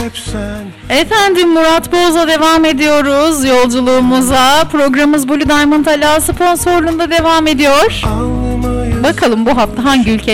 Efendim Murat Boz'la devam ediyoruz yolculuğumuza. Programımız Blue Diamond Ala sponsorluğunda devam ediyor. Bakalım bu hafta hangi ülkeyle